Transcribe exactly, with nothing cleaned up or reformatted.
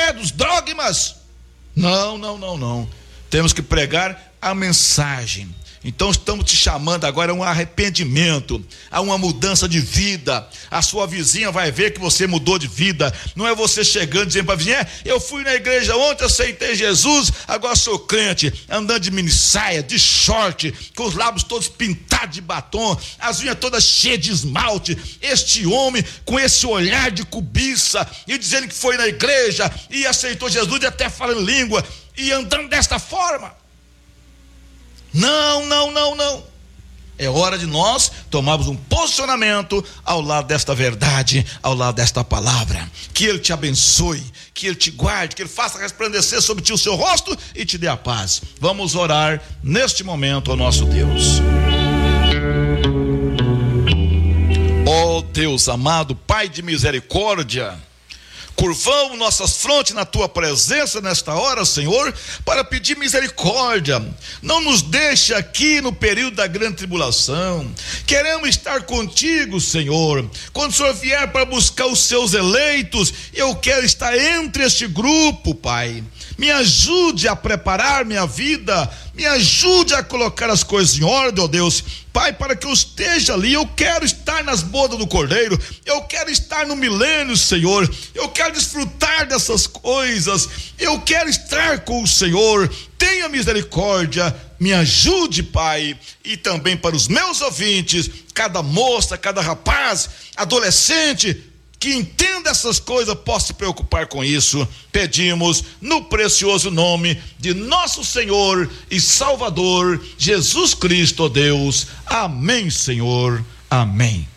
credos, dogmas. Não, não, não, não. Temos que pregar a mensagem. Então estamos te chamando agora a um arrependimento, a uma mudança de vida. A sua vizinha vai ver que você mudou de vida. Não é você chegando dizendo para a vizinha: eu fui na igreja ontem, aceitei Jesus, agora sou crente, andando de minissaia, de short, com os lábios todos pintados de batom, as unhas todas cheias de esmalte. Este homem com esse olhar de cobiça e dizendo que foi na igreja e aceitou Jesus e até falando língua e andando desta forma. Não, não, não, não. É hora de nós tomarmos um posicionamento ao lado desta verdade, ao lado desta palavra. Que Ele te abençoe, que Ele te guarde, que Ele faça resplandecer sobre ti o seu rosto e te dê a paz. Vamos orar neste momento ao nosso Deus. Ó Deus amado, Pai de misericórdia, curvamos nossas frontes na tua presença nesta hora, Senhor, para pedir misericórdia. Não nos deixe aqui no período da grande tribulação. Queremos estar contigo, Senhor. Quando o Senhor vier para buscar os seus eleitos, eu quero estar entre este grupo, Pai. Me ajude a preparar minha vida, me ajude a colocar as coisas em ordem, ó Deus, Pai, para que eu esteja ali. Eu quero estar nas bodas do Cordeiro, eu quero estar no milênio, Senhor, eu quero desfrutar dessas coisas, eu quero estar com o Senhor. Tenha misericórdia, me ajude, Pai, e também para os meus ouvintes, cada moça, cada rapaz, adolescente, que entenda essas coisas, possa se preocupar com isso. Pedimos no precioso nome de nosso Senhor e Salvador Jesus Cristo, Deus. Amém, Senhor. Amém.